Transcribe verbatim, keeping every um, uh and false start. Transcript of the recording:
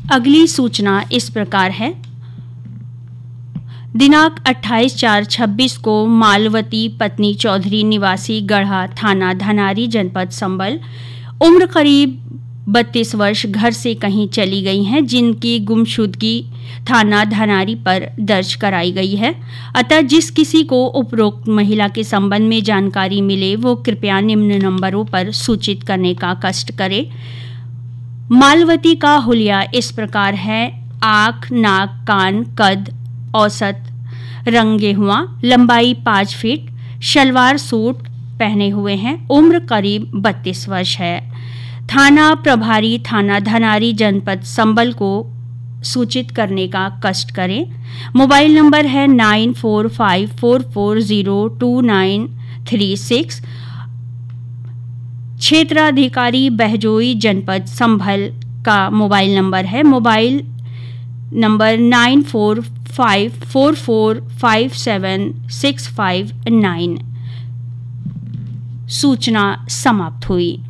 अगली सूचना इस प्रकार है। दिनांक अट्ठाईस चार छब्बीस को मालवती पत्नी चौधरी निवासी गढ़ा थाना धनारी जनपद संबल उम्र करीब बत्तीस वर्ष घर से कहीं चली गई हैं, जिनकी गुमशुदगी थाना धनारी पर दर्ज कराई गई है। अतः जिस किसी को उपरोक्त महिला के संबंध में जानकारी मिले वो कृपया निम्न नंबरों पर सूचित करने का कष्ट करे। मालवती का हुलिया इस प्रकार है। आँख, नाक, कान, कद औसत रंगे हुआ, लंबाई पाँच फीट, शलवार सूट पहने हुए हैं, उम्र करीब बत्तीस वर्ष है। थाना प्रभारी थाना धनारी जनपद संबल को सूचित करने का कष्ट करें। मोबाइल नंबर है nine four five four four zero to nine three six. क्षेत्राधिकारी बहजोई जनपद संभल का मोबाइल नंबर है mobile number nine four five four four five seven six five nine. सूचना समाप्त हुई।